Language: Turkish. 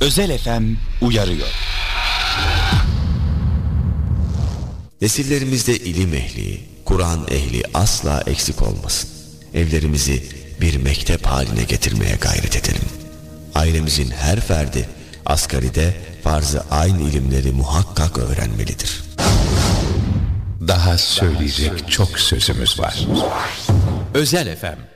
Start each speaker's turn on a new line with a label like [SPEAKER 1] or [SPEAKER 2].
[SPEAKER 1] Özel FM uyarıyor.
[SPEAKER 2] Nesillerimizde ilim ehli, Kur'an ehli asla eksik olmasın. Evlerimizi bir mektep haline getirmeye gayret edelim. Ailemizin her ferdi asgaride farz-ı ayn ilimleri muhakkak öğrenmelidir.
[SPEAKER 3] Daha söyleyecek çok sözümüz var.
[SPEAKER 4] Özel FM